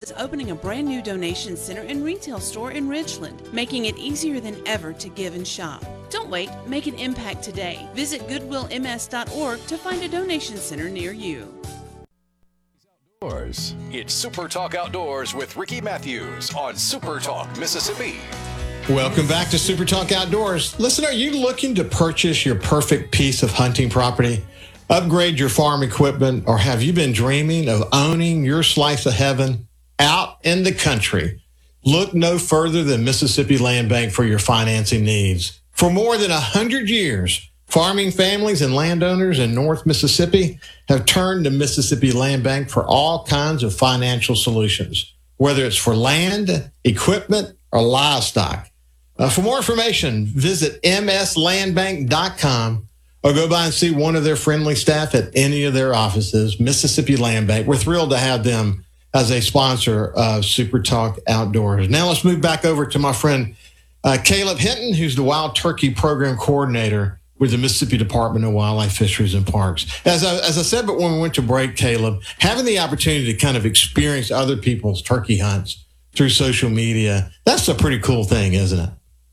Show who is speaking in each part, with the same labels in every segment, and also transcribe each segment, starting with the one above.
Speaker 1: is opening a brand new donation center and retail store in Ridgeland, making it easier than ever to give and shop. Don't wait, make an impact today. Visit goodwillms.org to find a donation center near you.
Speaker 2: It's Super Talk Outdoors with Ricky Matthews on Super Talk, Mississippi.
Speaker 3: Welcome back to Super Talk Outdoors. Listen, are you looking to purchase your perfect piece of hunting property, upgrade your farm equipment, or have you been dreaming of owning your slice of heaven out in the country? Look no further than Mississippi Land Bank for your financing needs. For more than 100 years, farming families and landowners in North Mississippi have turned to Mississippi Land Bank for all kinds of financial solutions, whether it's for land, equipment, or livestock. For more information, visit mslandbank.com or go by and see one of their friendly staff at any of their offices. Mississippi Land Bank. We're thrilled to have them as a sponsor of Super Talk Outdoors. Now let's move back over to my friend Caleb Hinton, who's the Wild Turkey Program Coordinator with the Mississippi Department of Wildlife, Fisheries, and Parks. As I said, but when we went to break, Caleb, having the opportunity to kind of experience other people's turkey hunts through social media, that's a pretty cool thing, isn't it?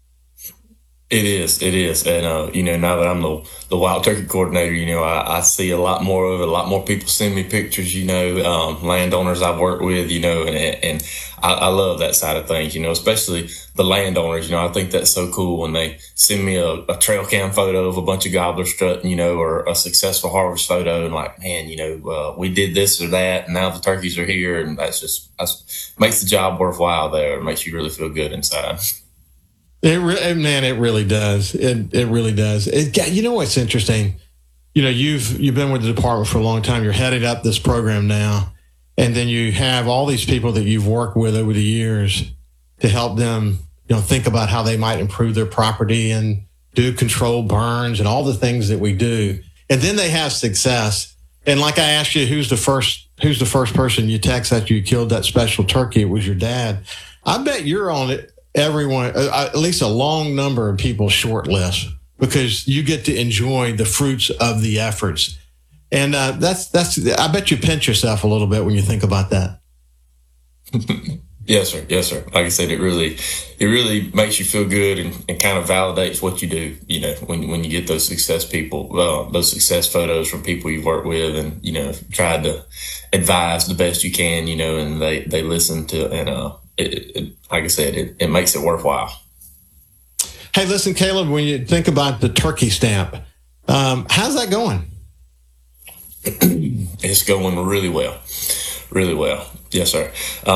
Speaker 4: It is. And, now that I'm the wild turkey coordinator, I see a lot more of it. A lot more people send me pictures, landowners I've worked with, and I love that side of things, especially the landowners. I think that's so cool when they send me a trail cam photo of a bunch of gobblers strutting, or a successful harvest photo. And like, man, we did this or that, and now the turkeys are here. And that's makes the job worthwhile there. It makes you really feel good inside.
Speaker 3: It really does. It really does. You know what's interesting? You've been with the department for a long time. You're heading up this program now, and then you have all these people that you've worked with over the years to help them, think about how they might improve their property and do controlled burns and all the things that we do. And then they have success. And like I asked you, who's the first person you text after you killed that special turkey? It was your dad. I bet you're on it. Everyone, at least a long number of people's short list, because you get to enjoy the fruits of the efforts. And that's I bet you pinch yourself a little bit when you think about that.
Speaker 4: Yes, sir. Like I said, it really makes you feel good and kind of validates what you do, when you get those success those success photos from people you've worked with and, tried to advise the best you can, and they listen to, and, like I said, it makes it worthwhile.
Speaker 3: Hey, listen, Caleb, when you think about the turkey stamp, how's that going?
Speaker 4: It's going really well. Really well. Yes, sir.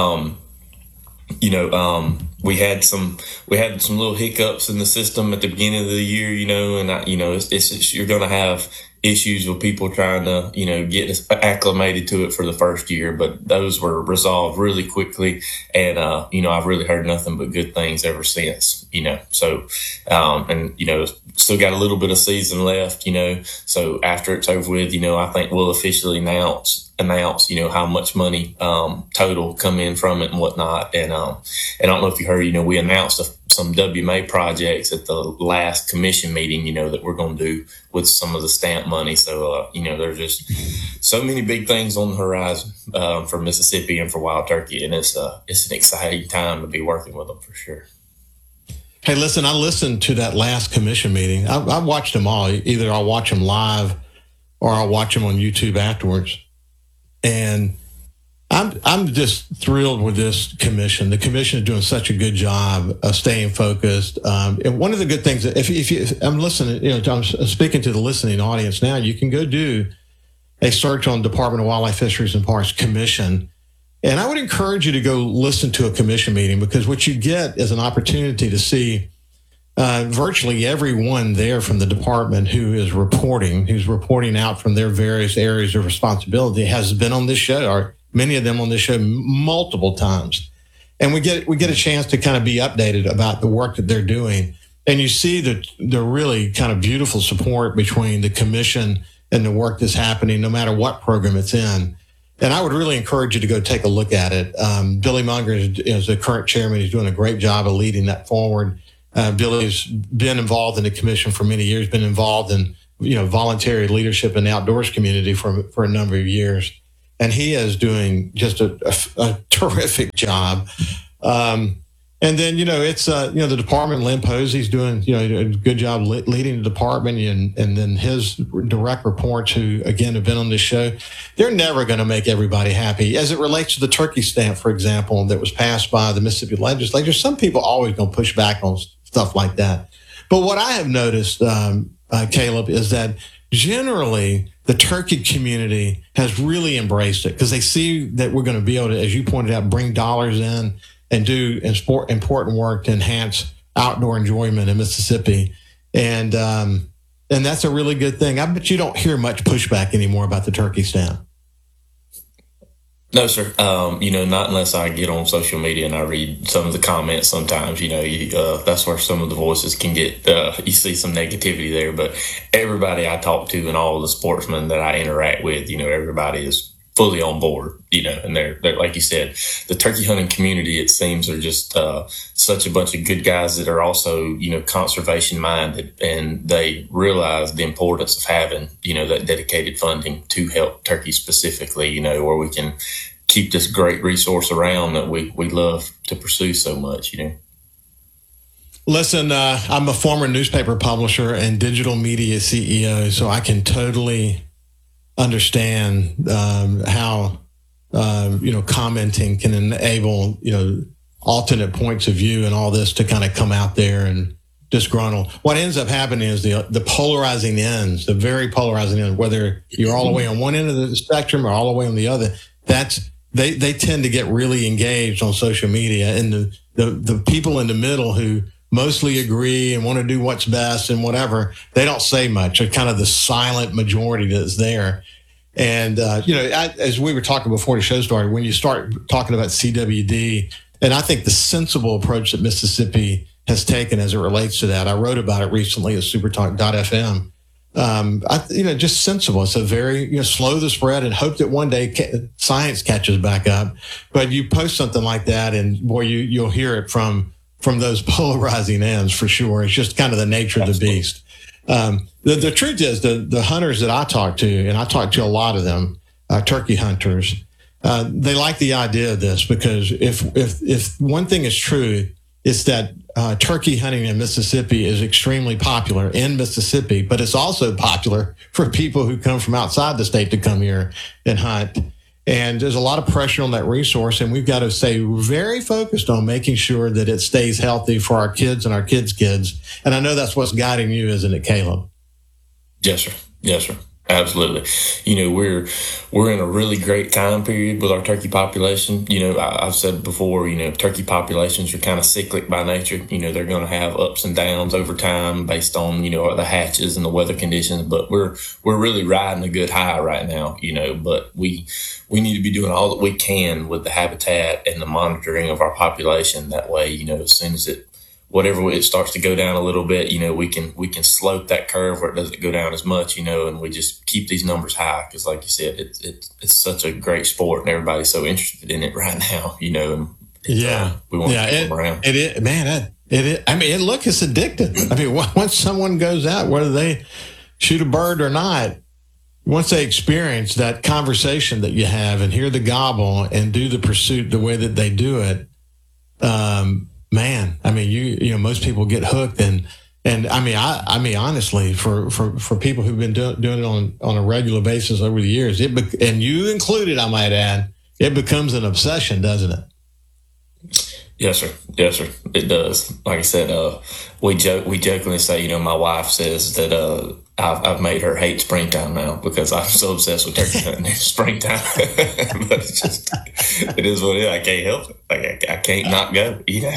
Speaker 4: We had some little hiccups in the system at the beginning of the year, and you're going to have issues with people trying to, get acclimated to it for the first year, but those were resolved really quickly. And, I've really heard nothing but good things ever since, so, still got a little bit of season left, so after it's over with, I think we'll officially announce, how much money, total come in from it and whatnot. And I don't know if you heard, we announced some WMA projects at the last commission meeting, that we're going to do with some of the stamp money. So, there's just so many big things on the horizon, for Mississippi and for wild turkey. And it's an exciting time to be working with them for sure.
Speaker 3: Hey, listen, I listened to that last commission meeting. I watched them all. Either I'll watch them live or I'll watch them on YouTube afterwards. And I'm just thrilled with this commission. The commission is doing such a good job of staying focused. And one of the good things, I'm listening, I'm speaking to the listening audience now, you can go do a search on Department of Wildlife, Fisheries, and Parks Commission. And I would encourage you to go listen to a commission meeting, because what you get is an opportunity to see virtually everyone there from the department who's reporting out from their various areas of responsibility has been on this show, or many of them on this show multiple times. And we get a chance to kind of be updated about the work that they're doing. And you see the really kind of beautiful support between the commission and the work that's happening, no matter what program it's in. And I would really encourage you to go take a look at it. Billy Munger is the current chairman. He's doing a great job of leading that forward. Billy's been involved in the commission for many years, been involved in, voluntary leadership in the outdoors community for a number of years. and he is doing just a terrific job. And then, it's, the department, Lynn Posey's doing, a good job leading the department. And then his direct reports, who, again, have been on this show, they're never going to make everybody happy. As it relates to the turkey stamp, for example, that was passed by the Mississippi legislature, some people always going to push back on stuff like that. But what I have noticed, Caleb, is that generally the turkey community has really embraced it because they see that we're going to be able to, as you pointed out, bring dollars in and do important work to enhance outdoor enjoyment in Mississippi. And that's a really good thing. I bet you don't hear much pushback anymore about the turkey stamp.
Speaker 4: No, sir. Not unless I get on social media and I read some of the comments sometimes, that's where some of the voices can get, you see some negativity there. But everybody I talk to and all the sportsmen that I interact with, everybody is fully on board, and they're like you said, the turkey hunting community, it seems, are just such a bunch of good guys that are also, conservation minded, and they realize the importance of having, that dedicated funding to help turkey specifically, where we can keep this great resource around that we love to pursue so much,
Speaker 3: Listen, I'm a former newspaper publisher and digital media CEO, so I can totally understand how commenting can enable alternate points of view and all this to kind of come out there and disgruntle. What ends up happening is the polarizing ends, the very polarizing end, whether you're all the way on one end of the spectrum or all the way on the other. They tend to get really engaged on social media, and the people in the middle who mostly agree and want to do what's best and whatever, they don't say much. They're kind of the silent majority that's there. And, as we were talking before the show started, when you start talking about CWD, and I think the sensible approach that Mississippi has taken as it relates to that, I wrote about it recently at supertalk.fm. Just sensible. It's a very, slow the spread and hope that one day science catches back up. But you post something like that and boy, you'll hear it from those polarizing ends for sure. It's just kind of the nature of the beast. The truth is the hunters that I talk to, and I talk to a lot of them, turkey hunters, they like the idea of this because if one thing is true, it's that turkey hunting in Mississippi is extremely popular in Mississippi, but it's also popular for people who come from outside the state to come here and hunt. And there's a lot of pressure on that resource, and we've got to stay very focused on making sure that it stays healthy for our kids and our kids' kids. And I know that's what's guiding you, isn't it, Caleb?
Speaker 4: Yes, sir. Yes, sir. Absolutely. We're in a really great time period with our turkey population. I've said before, turkey populations are kind of cyclic by nature. They're going to have ups and downs over time based on, the hatches and the weather conditions, but we're really riding a good high right now, but we need to be doing all that we can with the habitat and the monitoring of our population. That way, as soon as whatever it starts to go down a little bit, we can slope that curve where it doesn't go down as much, and we just keep these numbers high. Cause like you said, it's such a great sport and everybody's so interested in it right now, and we want to keep them around.
Speaker 3: It's addictive. I mean, once someone goes out, whether they shoot a bird or not, once they experience that conversation that you have and hear the gobble and do the pursuit the way that they do it, man, I mean, most people get hooked, and I mean, honestly, for people who've been doing it on a regular basis over the years, and you included, I might add, it becomes an obsession, doesn't it?
Speaker 4: Yes, sir. Yes, sir. It does. Like I said, we jokingly say, my wife says that I've made her hate springtime now because I'm so obsessed with turkey hunting in springtime. But it is what it is. I can't help it. Like I can't not go.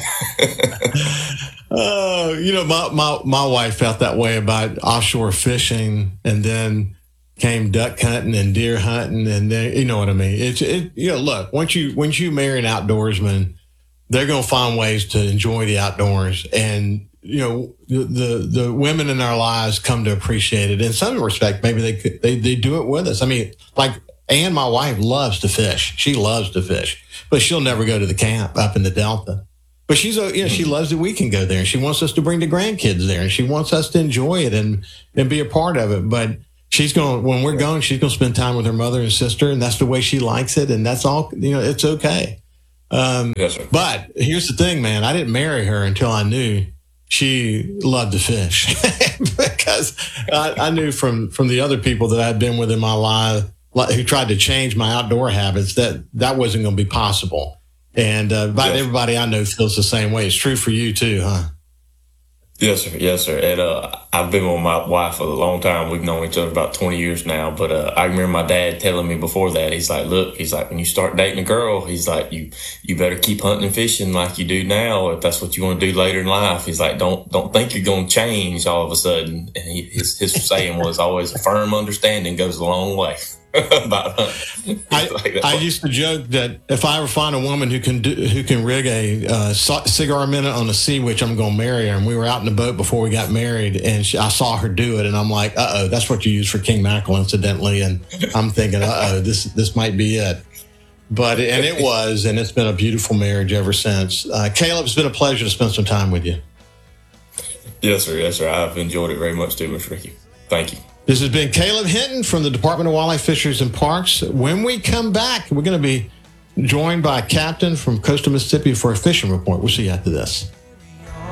Speaker 3: My wife felt that way about offshore fishing, and then came duck hunting and deer hunting, and then you know what I mean. Look, once you marry an outdoorsman, they're going to find ways to enjoy the outdoors, and the women in our lives come to appreciate it. In some respect, maybe they do it with us. I mean, like Ann, my wife, loves to fish. She loves to fish, but she'll never go to the camp up in the Delta. But she loves that we can go there, and she wants us to bring the grandkids there, and she wants us to enjoy it and be a part of it. But when we're going, she's going to spend time with her mother and sister, and that's the way she likes it. And that's all, it's okay.
Speaker 4: Yes, sir.
Speaker 3: But here's the thing, man, I didn't marry her until I knew she loved to fish because I knew from the other people that I'd been with in my life who tried to change my outdoor habits that wasn't going to be possible. And about everybody I know feels the same way. It's true for you too, huh?
Speaker 4: Yes, sir. Yes, sir. And I've been with my wife for a long time. We've known each other about 20 years now. But I remember my dad telling me before that, he's like, look, he's like, when you start dating a girl, he's like, you better keep hunting and fishing like you do now if that's what you want to do later in life. He's like, don't think you're going to change all of a sudden. And his saying was always, a firm understanding goes a long way. About
Speaker 3: I used to joke that if I ever find a woman who can rig a cigar minute on a sea witch, I'm going to marry her. And we were out in the boat before we got married, and I saw her do it, and I'm like, that's what you use for king mackerel, incidentally. And I'm thinking, this might be it. But it was, and it's been a beautiful marriage ever since. Caleb, it's been a pleasure to spend some time with you.
Speaker 4: Yes, sir. Yes, sir. I've enjoyed it very much too, Mr. Ricky. Thank you.
Speaker 3: This has been Caleb Hinton from the Department of Wildlife, Fisheries, and Parks. When we come back, we're going to be joined by a captain from coastal Mississippi for a fishing report. We'll see you after this.